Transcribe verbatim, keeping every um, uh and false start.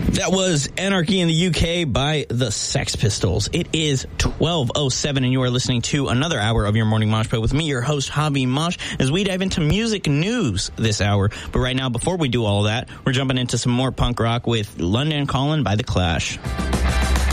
That was Anarchy in the U K by the Sex Pistols. It is twelve oh seven, and you are listening to another hour of your Morning Mosh Pit with me, your host, Hobby Mosh, as we dive into music news this hour. But right now, before we do all that, we're jumping into some more punk rock with London Calling by The Clash.